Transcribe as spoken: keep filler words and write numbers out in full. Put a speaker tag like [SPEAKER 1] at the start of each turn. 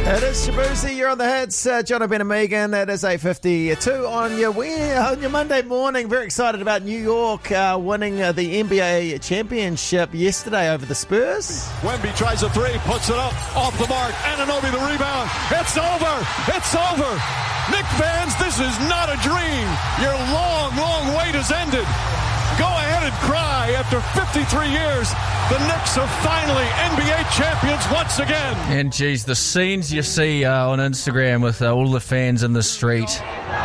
[SPEAKER 1] It is Shabuzi, you're on the hits. Uh, John O'Brien and Megan, it is eight fifty-two on your, on your Monday morning. Very excited about New York uh, winning uh, the N B A championship yesterday over the Spurs.
[SPEAKER 2] Wemby tries a three, puts it up, off the mark. Anunoby the rebound. It's over. It's over. Knick fans, this is not a dream. Your long, long wait has ended. Go ahead and cry. After fifty-three years, the Knicks are finally N B A champions once again.
[SPEAKER 3] And geez, the scenes you see uh, on Instagram with uh, all the fans in the street